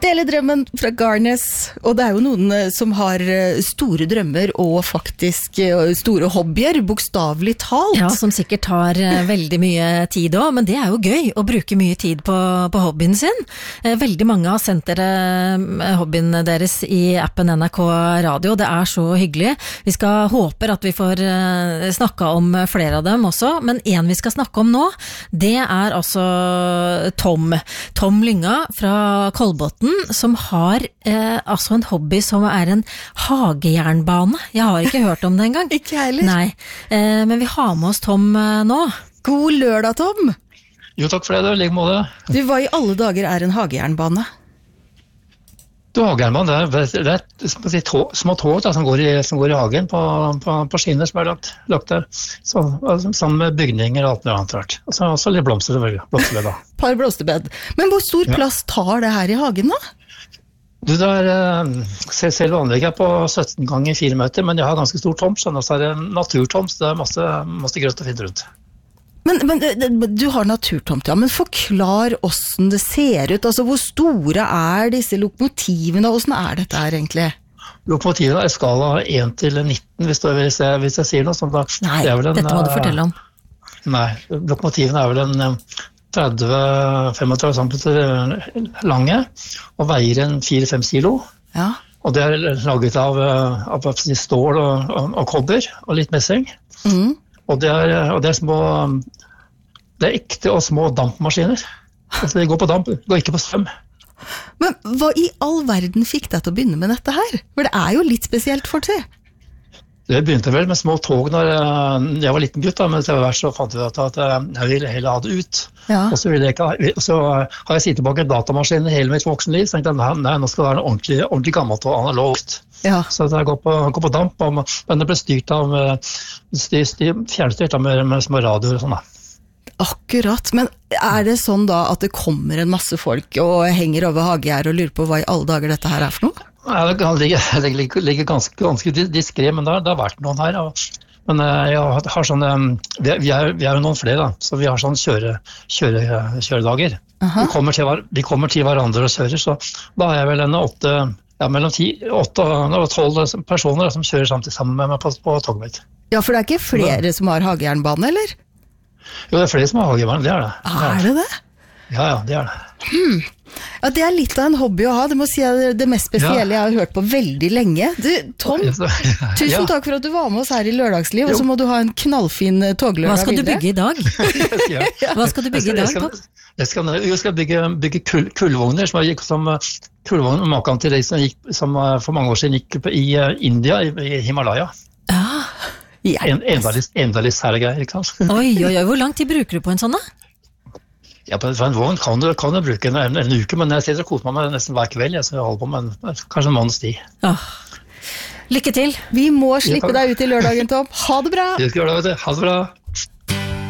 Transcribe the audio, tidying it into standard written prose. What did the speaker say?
Dele drømmen fra Garnes, og det jo noen som har store drømmer og faktisk store hobbyer, bokstavelig talt. Ja, som sikkert tar veldig mye tid også, men det jo gøy å bruke mye tid på hobbyen sin. Veldig mange har sendt dere hobbyen deres i appen NRK Radio, det så hyggelig. Vi skal håper at vi får snakke om flere av dem også, men en vi skal snakke om nå, det altså Tom Lynga fra Kolbotn, som har altså en hobby som en hagejernbane. Jeg har ikke hørt om det engang. Ikke heller. Nei, men vi har med oss Tom nå. God lørdag, Tom. Jo, takk for det, like måte. Du, hva i alle dager en hagejernbane? Hagejernbane, det små tog da, som går i hagen på skinner som lagt der, sammen med bygninger og alt mulig annet. Og så litt blomsterbed da. Par blomsterbed. Men hvor stor plass tar det her i hagen da? Du, selv anlegget på 17 ganger 4 meter, men jeg har ganske stor tomt, så det en naturtomt, så det masse grønt å finne rundt. Men du har naturtomt, ja, men forklar hvordan det ser ut, altså hvor store disse lokomotivene, og hvordan dette her egentlig? Lokomotivene skala 1 til 19, hvis jeg sier noe sånt da. Nei, dette må du fortelle om. Nei, lokomotivene vel en 30-35 cm lange, og veier en 4-5 kilo. Ja. Og det laget av stål og kobber, og litt messing. Mhm. Og det små, det ekte og små dampmaskiner. Altså det går på damp, det går ikke på strøm. Men hva i all verden fikk deg til å begynne med dette her? For det jo litt spesielt for seg. Det begynte vel med små tog når jeg var liten gutt, da, men etter hvert så fant jeg ut at jeg ville heller ha det ut. Ja. Og så har jeg sittet bak en datamaskin hele mitt voksenliv, så tenkte jeg, nei, nå skal det være ordentlig gammelt og analogt. Ja. Så det går på damp, men det ble styrt av fjernstyrt med små radioer og sånn da. Akkurat, men det sånn da at det kommer en masse folk og henger over hagegjerd og lurer på hva i alle dager dette her for noe? Ja, det ligger ganske diskret, men det har vært noen her. Men jeg har sånne, vi jo noen flere da, så vi har sånne kjøredager. Vi kommer til hverandre og kjører, så da har jeg vel mellom 8 og 12 personer som kjører sammen med meg på toget mitt. Ja, for det ikke flere som har hagejernbane, eller? Jo, det flere som har hagejernbane, det det. Det? Ja, det det. Ja, det litt av en hobby å ha, det må si det mest spesielle jeg har hørt på veldig lenge. Du, Tom, tusen takk for at du var med oss her i Lørdagsliv, og så må du ha en knallfin toglørdag. Hva skal du bygge i dag? Hva skal du bygge i dag, Tom? Jeg skal bygge kullvogner, som kullvogner maken til de som for mange år siden gikk i India, i Himalaya. Enda litt sære greier, ikke sant? Oi, hvor lang tid bruker du på en sånn da? Ja, på en vogn kan du bruke en uke, men jeg sitter og koser meg med nesten hver kveld, så jeg holder på med kanskje en måneds tid. Lykke til! Vi må slippe deg ut i lørdagen, Tom. Ha det bra! Ha det bra!